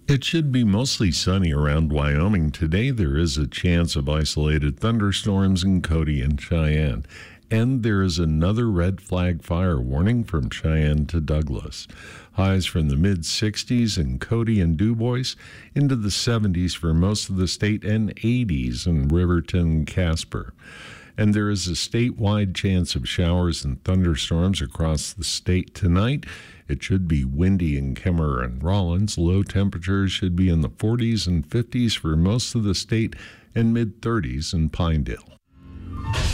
It should be mostly sunny around Wyoming. Today, there is a chance of isolated thunderstorms in Cody and Cheyenne. And there is another red flag fire warning from Cheyenne to Douglas. Highs from the mid 60s in Cody and Dubois into the 70s for most of the state and 80s in Riverton and Casper. And there is a statewide chance of showers and thunderstorms across the state tonight. It should be windy in Kemmer and Rollins. Low temperatures should be in the 40s and 50s for most of the state and mid 30s in Pinedale.